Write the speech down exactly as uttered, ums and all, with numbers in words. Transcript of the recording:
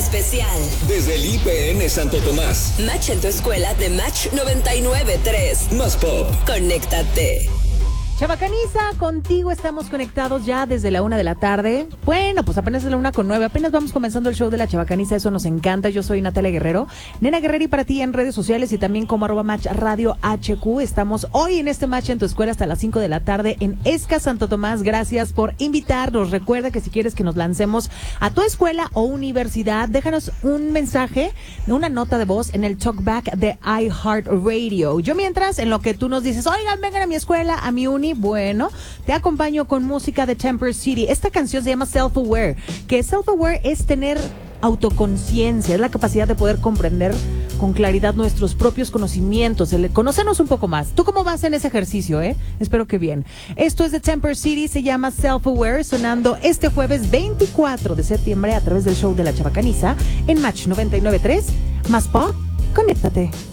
especial. Desde el I P N Santo Tomás. Match en tu escuela de Match noventa y nueve punto tres. Más pop. Conéctate. Chabacaniza, contigo estamos conectados ya desde la una de la tarde. Bueno, pues apenas es la una con nueve, apenas vamos comenzando el show de la Chabacaniza, eso nos encanta. Yo soy Natalia Guerrero, Nena Guerrero, y para ti en redes sociales y también como arroba Match Radio H Q. Estamos hoy en este Match en tu escuela hasta las cinco de la tarde en Esca Santo Tomás. Gracias por invitarnos. Recuerda que si quieres que nos lancemos a tu escuela o universidad, déjanos un mensaje, una nota de voz en el talkback de iHeartRadio. Yo mientras, en lo que tú nos dices, oigan, vengan a mi escuela, a mi uni, bueno, te acompaño con música de Temper City. Esta canción se llama Self-Aware, que Self-Aware es tener autoconciencia, es la capacidad de poder comprender con claridad nuestros propios conocimientos, el conocernos un poco más. ¿Tú cómo vas en ese ejercicio, eh? Espero que bien. Esto es de Temper City, se llama Self-Aware, sonando este jueves veinticuatro de septiembre a través del show de la Chabacaniza en Match noventa y nueve punto tres. Más pop, conéctate.